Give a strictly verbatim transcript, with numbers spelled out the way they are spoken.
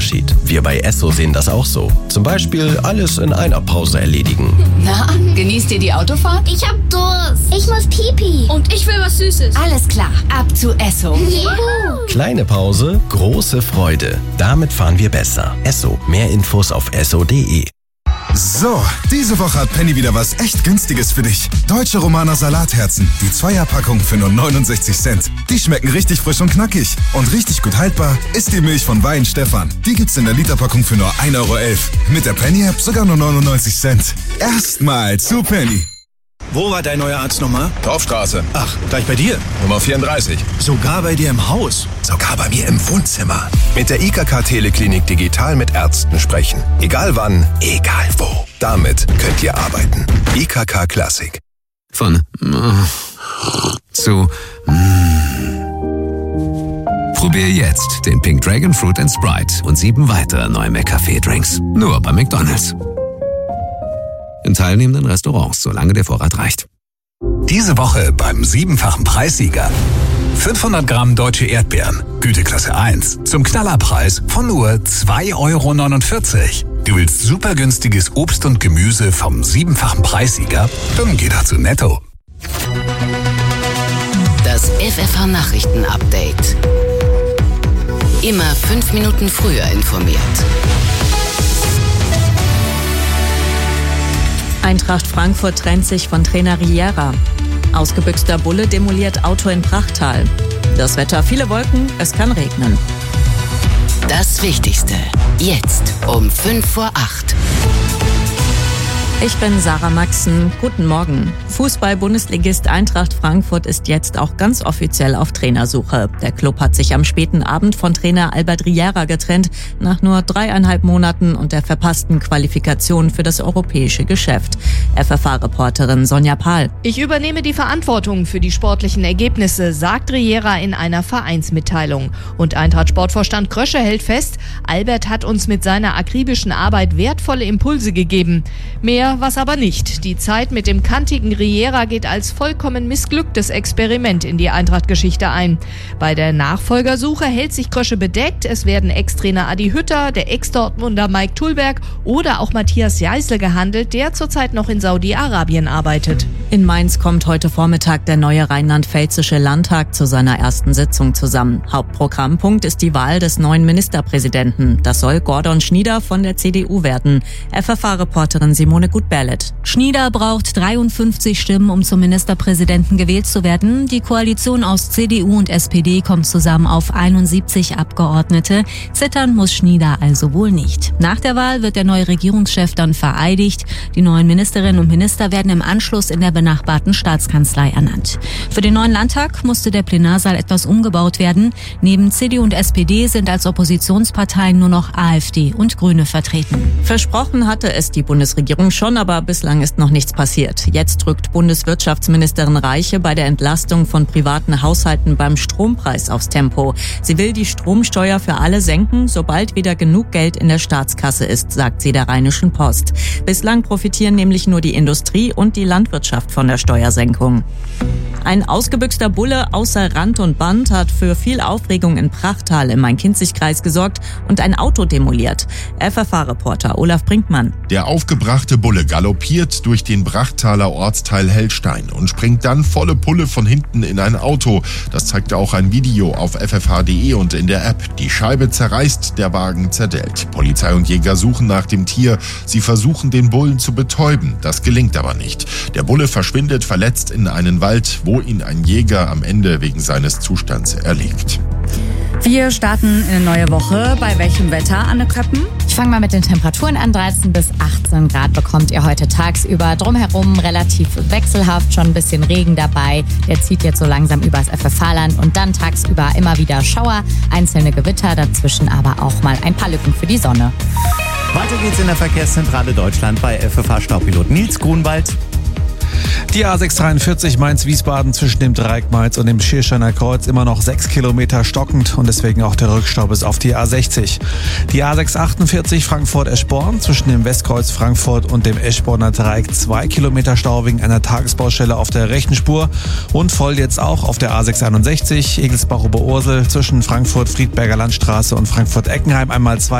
Unterschied. Wir bei Esso sehen das auch so. Zum Beispiel alles in einer Pause erledigen. Na, genießt ihr die Autofahrt? Ich hab Durst. Ich muss Pipi. Und ich will was Süßes. Alles klar, ab zu Esso. Juhu. Kleine Pause, große Freude. Damit fahren wir besser. Esso. Mehr Infos auf esso punkt de. So, diese Woche hat Penny wieder was echt Günstiges für dich. Deutsche Romaner Salatherzen, die Zweierpackung für nur neunundsechzig Cent. Die schmecken richtig frisch und knackig. Und richtig gut haltbar ist die Milch von Wein Stefan. Die gibt's in der Literpackung für nur ein Euro elf. Mit der Penny-App sogar nur neunundneunzig Cent. Erstmal zu Penny. Wo war dein neuer Arzt nochmal? Dorfstraße. Ach, gleich bei dir? Nummer vierunddreißig. Sogar bei dir im Haus? Sogar bei mir im Wohnzimmer. Mit der I K K Teleklinik digital mit Ärzten sprechen. Egal wann, egal wo. Damit könnt ihr arbeiten. I K K Classic. Von zu Probier jetzt den Pink Dragon Fruit and Sprite und sieben weitere neue McCafé-Drinks. Nur bei McDonald's. In teilnehmenden Restaurants, solange der Vorrat reicht. Diese Woche beim siebenfachen Preissieger. fünfhundert Gramm deutsche Erdbeeren, Güteklasse eins, zum Knallerpreis von nur zwei Euro neunundvierzig. Du willst super günstiges Obst und Gemüse vom siebenfachen Preissieger? Dann geh da zu Netto. Das F F H-Nachrichten-Update. Immer fünf Minuten früher informiert. Eintracht Frankfurt trennt sich von Trainer Riera. Ausgebüxter Bulle demoliert Auto in Prachtal. Das Wetter, viele Wolken, es kann regnen. Das Wichtigste, jetzt um fünf vor acht. Ich bin Sarah Maxen. Guten Morgen. Fußball-Bundesligist Eintracht Frankfurt ist jetzt auch ganz offiziell auf Trainersuche. Der Club hat sich am späten Abend von Trainer Albert Riera getrennt, nach nur dreieinhalb Monaten und der verpassten Qualifikation für das europäische Geschäft. F F H-Reporterin Sonja Pahl. Ich übernehme die Verantwortung für die sportlichen Ergebnisse, sagt Riera in einer Vereinsmitteilung. Und Eintracht-Sportvorstand Krösche hält fest, Albert hat uns mit seiner akribischen Arbeit wertvolle Impulse gegeben. Mehr was aber nicht. Die Zeit mit dem kantigen Riera geht als vollkommen missglücktes Experiment in die Eintracht-Geschichte ein. Bei der Nachfolgersuche hält sich Krösche bedeckt. Es werden Ex-Trainer Adi Hütter, der Ex-Dortmunder Mike Tulberg oder auch Matthias Jeißle gehandelt, der zurzeit noch in Saudi-Arabien arbeitet. In Mainz kommt heute Vormittag der neue rheinland-pfälzische Landtag zu seiner ersten Sitzung zusammen. Hauptprogrammpunkt ist die Wahl des neuen Ministerpräsidenten. Das soll Gordon Schnieder von der C D U werden. F F H-Reporterin Simone Gut-Berlet. Schnieder braucht dreiundfünfzig Stimmen, um zum Ministerpräsidenten gewählt zu werden. Die Koalition aus C D U und S P D kommt zusammen auf einundsiebzig Abgeordnete. Zittern muss Schnieder also wohl nicht. Nach der Wahl wird der neue Regierungschef dann vereidigt. Die neuen Ministerinnen und Minister werden im Anschluss in der benachbarten Staatskanzlei ernannt. Für den neuen Landtag musste der Plenarsaal etwas umgebaut werden. Neben C D U und S P D sind als Oppositionsparteien nur noch A f D und Grüne vertreten. Versprochen hatte es die Bundesregierung schon, aber bislang ist noch nichts passiert. Jetzt drückt Bundeswirtschaftsministerin Reiche bei der Entlastung von privaten Haushalten beim Strompreis aufs Tempo. Sie will die Stromsteuer für alle senken, sobald wieder genug Geld in der Staatskasse ist, sagt sie der Rheinischen Post. Bislang profitieren nämlich nur die Industrie und die Landwirtschaft von der Steuersenkung. Ein ausgebüxter Bulle außer Rand und Band hat für viel Aufregung in Prachtal im Main-Kinzig-Kreis gesorgt und ein Auto demoliert. F F H-Reporter Olaf Brinkmann. Der aufgebrachte Bulle galoppiert durch den Brachtaler Ortsteil Hellstein und springt dann volle Pulle von hinten in ein Auto. Das zeigte auch ein Video auf f f h punkt de und in der App. Die Scheibe zerreißt, der Wagen zerdellt. Polizei und Jäger suchen nach dem Tier. Sie versuchen, den Bullen zu betäuben. Das gelingt aber nicht. Der Bulle verschwindet verletzt in einen Wald, wo ihn ein Jäger am Ende wegen seines Zustands erlegt. Wir starten in eine neue Woche. Bei welchem Wetter, Anne Köppen? Ich fange mal mit den Temperaturen an. dreizehn bis achtzehn Grad bekommt ihr heute tagsüber. Drumherum relativ wechselhaft, schon ein bisschen Regen dabei. Der zieht jetzt so langsam übers F F H-Land und dann tagsüber immer wieder Schauer, einzelne Gewitter, dazwischen aber auch mal ein paar Lücken für die Sonne. Weiter geht's in der Verkehrszentrale Deutschland bei F F H-Staupilot Nils Grunwald. Die A sechs dreiundvierzig Mainz-Wiesbaden zwischen dem Dreieck Mainz und dem Schiersteiner Kreuz immer noch sechs Kilometer stockend und deswegen auch der Rückstau bis auf die A sechzig. Die A sechs achtundvierzig Frankfurt-Eschborn zwischen dem Westkreuz Frankfurt und dem Eschborner Dreieck zwei Kilometer Stau wegen einer Tagesbaustelle auf der rechten Spur und voll jetzt auch auf der A sechs einundsechzig Egelsbach-Oberursel zwischen Frankfurt-Friedberger Landstraße und Frankfurt-Eckenheim einmal zwei